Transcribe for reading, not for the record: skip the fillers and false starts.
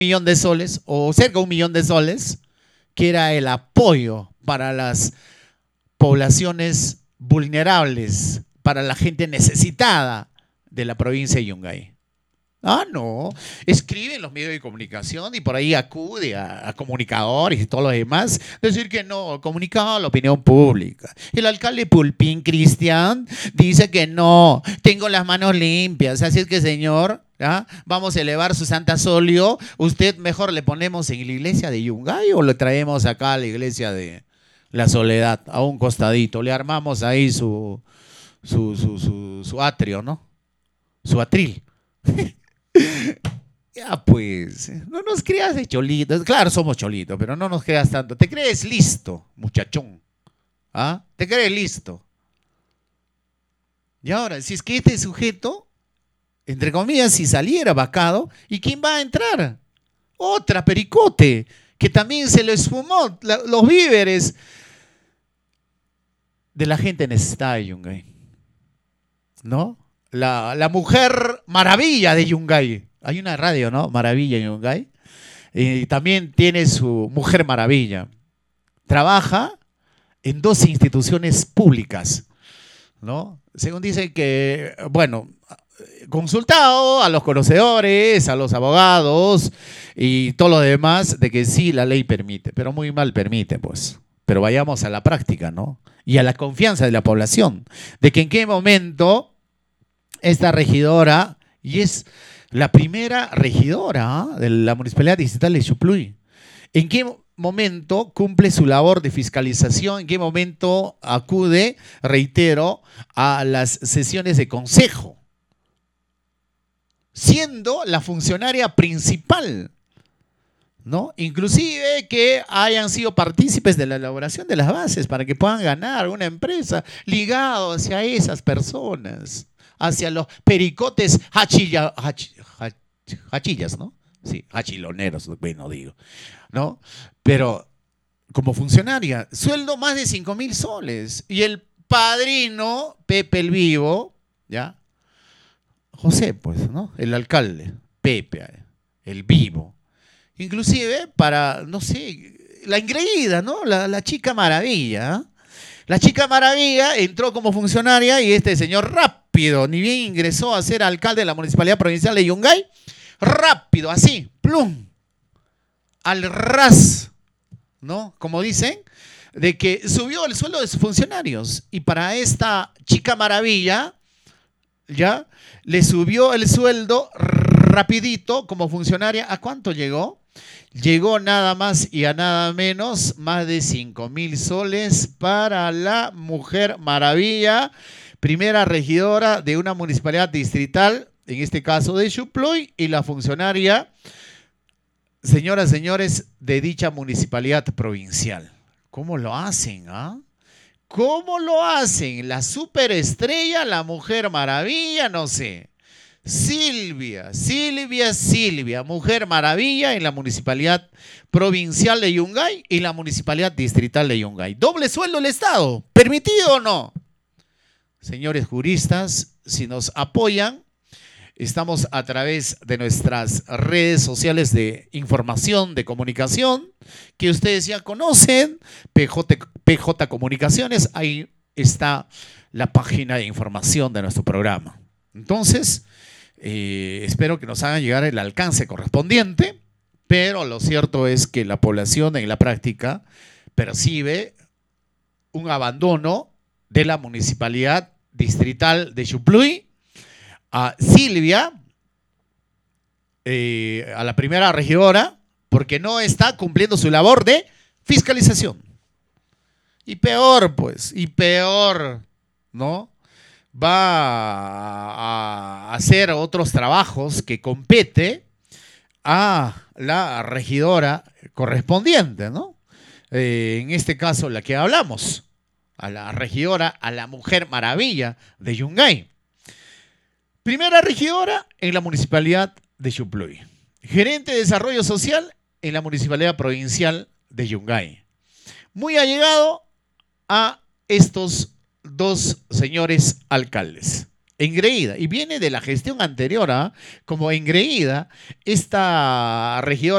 millón de soles o cerca de 1 millón de soles, que era el apoyo para las poblaciones vulnerables, para la gente necesitada de la provincia de Yungay. Ah, no. Escribe en los medios de comunicación y por ahí acude a comunicadores y todo lo demás. Decir que no, comunicado a la opinión pública. El alcalde Pulpín Cristian dice que no, tengo las manos limpias. Así es que, señor, ¿ah? Vamos a elevar su santa solio. Usted mejor le ponemos en la iglesia de Yungay o le traemos acá a la iglesia de La Soledad, a un costadito. Le armamos ahí su atrio, ¿no? Su atril. Ya pues, no nos creas de cholitos. Claro, somos cholitos, pero no nos creas tanto. Te crees listo, muchachón. ¿Ah? Te crees listo. Y ahora, si es que este sujeto, entre comillas, si saliera vacado, ¿y quién va a entrar? Otra pericote, que también se le esfumó los víveres de la gente necesitada de Yungay. ¿No? La mujer maravilla de Yungay. Hay una radio, ¿no? Maravilla en Yungay. Y también tiene su mujer maravilla. Trabaja en 2 instituciones públicas, ¿no? Según dicen que, bueno, consultado a los conocedores, a los abogados y todo lo demás, de que sí, la ley permite, pero muy mal permite, pues. Pero vayamos a la práctica, ¿no? Y a la confianza de la población, de que en qué momento esta regidora, y es la primera regidora, ¿ah?, de la Municipalidad Distrital de Xupluy, ¿en qué momento cumple su labor de fiscalización? ¿En qué momento acude, reitero, a las sesiones de consejo? Siendo la funcionaria principal, ¿no? Inclusive que hayan sido partícipes de la elaboración de las bases para que puedan ganar una empresa ligado hacia esas personas, hacia los pericotes hachillas, ¿no? Sí, hachiloneros, bueno, digo, ¿no? Pero como funcionaria, sueldo más de 5.000 soles. Y el padrino, Pepe el Vivo, ¿ya? José, pues, ¿no? El alcalde, Pepe, el Vivo. Inclusive para, no sé, la engreída, ¿no? La chica maravilla, ¿eh? La chica maravilla entró como funcionaria y este señor rápido, ni bien ingresó a ser alcalde de la Municipalidad Provincial de Yungay, rápido, así, plum, al ras, ¿no? Como dicen, de que subió el sueldo de sus funcionarios. Y para esta chica maravilla, ¿ya? Le subió el sueldo rapidito como funcionaria. ¿A cuánto llegó? Llegó nada más y a nada menos, más de 5.000 soles para la mujer maravilla, primera regidora de una municipalidad distrital, en este caso de Xupluy, y la funcionaria, señoras, señores, de dicha municipalidad provincial. ¿Cómo lo hacen, ah? ¿Cómo lo hacen? La superestrella, la mujer maravilla, no sé. Silvia, mujer maravilla en la Municipalidad Provincial de Yungay y la Municipalidad Distrital de Yungay. Doble sueldo el Estado, ¿permitido o no? Señores juristas, si nos apoyan, estamos a través de nuestras redes sociales de información, de comunicación, que ustedes ya conocen, PJ Comunicaciones, ahí está la página de información de nuestro programa. Entonces, espero que nos hagan llegar el alcance correspondiente, pero lo cierto es que la población en la práctica percibe un abandono de la Municipalidad Distrital de Xupluy a Silvia, a la primera regidora, porque no está cumpliendo su labor de fiscalización. Y peor, pues, y peor, ¿no? Va a hacer otros trabajos que compete a la regidora correspondiente, ¿no? En este caso, la que hablamos, a la regidora, a la mujer maravilla de Yungay. Primera regidora en la Municipalidad de Xupluy. Gerente de Desarrollo Social en la Municipalidad Provincial de Yungay. Muy allegado a estos 2 señores alcaldes. engreída. Y viene de la gestión anterior, ¿ah? Como engreída, esta regidora